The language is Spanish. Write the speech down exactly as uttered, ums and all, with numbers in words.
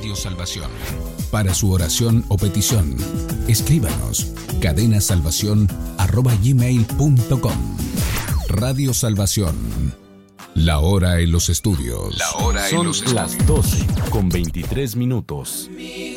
Radio Salvación. Para su oración o petición, escríbanos cadenasalvación arroba gmail punto com. Radio Salvación. La hora en los estudios. La hora en Son los estudios. las doce con veintitrés minutos.